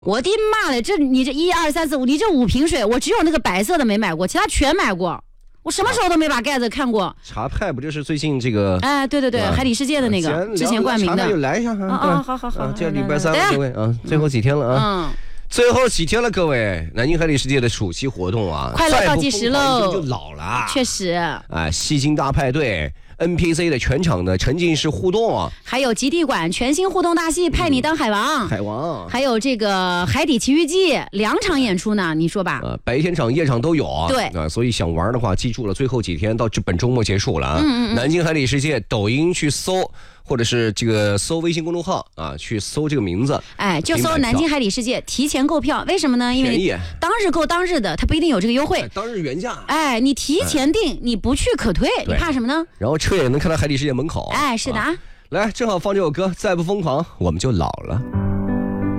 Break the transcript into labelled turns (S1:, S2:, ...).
S1: 我的妈的，你这1、2、3、4、5，你这5瓶水，我只有那个白色的没买过，其他全买过。我什么时候都没把盖子看过。
S2: 茶派不就是最近这个？
S1: 哎，对对对，海底世界的那个，之前冠名的。
S2: 茶派就来一下
S1: 好好好，
S2: 这礼拜3了，各位啊，最后几天了啊。最后几天了，各位，南京海底世界的暑期活动啊，
S1: 快乐倒计时喽，
S2: 就老了。
S1: 确实。
S2: 吸金大派对。NPC 的全场的沉浸式互动，
S1: 还有极地馆全新互动大戏派你当海王，还有这个海底奇遇记2场演出呢，你说吧？
S2: 白天场夜场都有啊。
S1: 对
S2: 所以想玩的话，记住了，最后几天到本周末结束了啊。南京海底世界抖音去搜，或者是这个搜微信公众号啊，去搜这个名字，
S1: 就搜南京海底世界，提前购票。为什么呢？因为当日购当日的，它不一定有这个优惠，
S2: 当日原价。
S1: 你提前订，你不去可退，你怕什么呢？
S2: 然后车也能看到海底世界门口。
S1: 是的啊。
S2: 来，正好放这首歌，再不疯狂我们就老了。